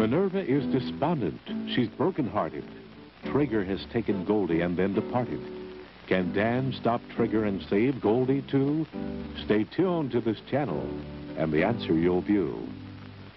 Minerva is despondent. She's brokenhearted. Trigger has taken Goldie and then departed. Can Dan stop Trigger and save Goldie too? Stay tuned to this channel, and the answer you'll view.